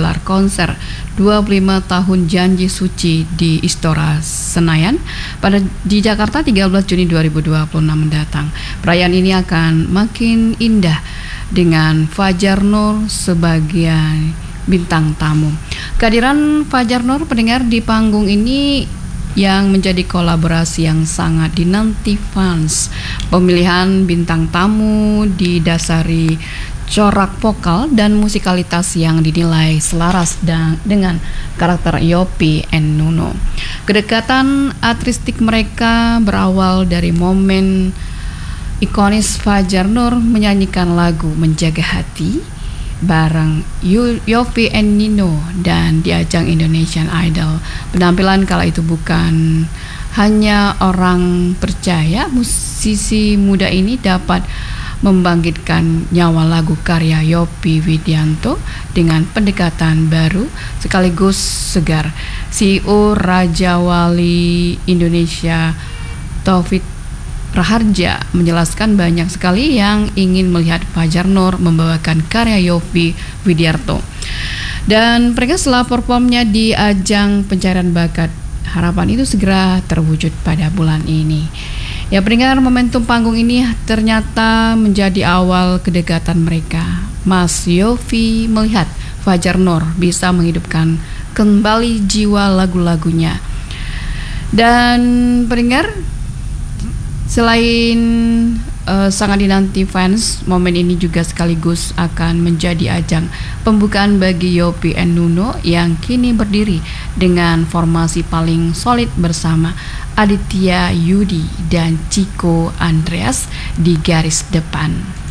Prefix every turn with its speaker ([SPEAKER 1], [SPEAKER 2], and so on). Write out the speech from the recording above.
[SPEAKER 1] menggelar konser 25 tahun Janji Suci di Istora Senayan di Jakarta 13 Juni 2026 mendatang. Perayaan ini akan makin indah dengan Fajar Nur sebagai bintang tamu. Kehadiran Fajar Nur pendengar di panggung ini yang menjadi kolaborasi yang sangat dinanti fans. Pemilihan bintang tamu didasari corak vokal dan musikalitas yang dinilai selaras dengan karakter Yovie and Nuno. Kedekatan artistik mereka berawal dari momen ikonis Fajar Nur menyanyikan lagu Menjaga Hati bareng Yovie and Nuno dan di ajang Indonesian Idol. Penampilan kala itu bukan hanya orang percaya musisi muda ini dapat membangkitkan nyawa lagu karya Yovie Widianto dengan pendekatan baru sekaligus segar. CEO Raja Wali Indonesia Taufik Raharja menjelaskan banyak sekali yang ingin melihat Fajar Nur membawakan karya Yovie Widianto. Dan mereka setelah performnya di ajang pencarian bakat, harapan itu segera terwujud pada bulan ini. Ya, pendengar, momentum panggung ini ternyata menjadi awal kedekatan mereka. Mas Yovie melihat Fajar Nur bisa menghidupkan kembali jiwa lagu-lagunya. Dan pendengar, selain sangat dinanti fans, momen ini juga sekaligus akan menjadi ajang pembukaan bagi Yovie and Nuno yang kini berdiri dengan formasi paling solid bersama Aditya Yudi dan Chico Andreas di garis depan.